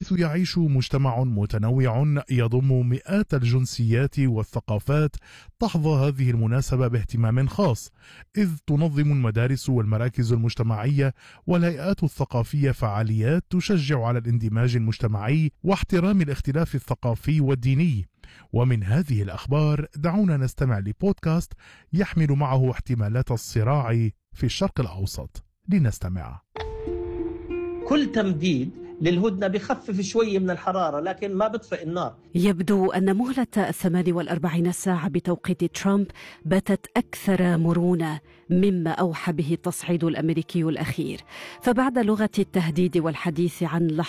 حيث يعيش مجتمع متنوع يضم مئات الجنسيات والثقافات، تحظى هذه المناسبة باهتمام خاص، إذ تنظم المدارس والمراكز المجتمعية والهيئات الثقافية فعاليات تشجع على الاندماج المجتمعي واحترام الاختلاف الثقافي والديني. ومن هذه الأخبار دعونا نستمع لبودكاست يحمل معه احتمالات الصراع في الشرق الأوسط. لنستمع. كل تمديد للهدنة بخفف شوي من الحرارة لكن ما بطفئ النار. يبدو أن مهلة 48 ساعة بتوقيت ترامب باتت أكثر مرونة مما أوحى به التصعيد الأمريكي الأخير، فبعد لغة التهديد والحديث عن